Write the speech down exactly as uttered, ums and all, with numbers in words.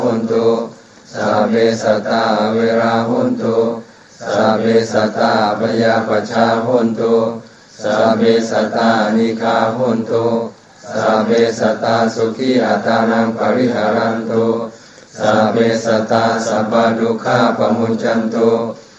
หุนตุสัพเพสัตตาเวราหุนตุสัพเพสัตตาพยาปัชชาหุนตุสัพเพสัตตานิฆาหุนตุสัพเพสัตตาสุขีอัตานังปริหารันตุสัพเพสัตตาสัพพทุกขาปมุญจันตุ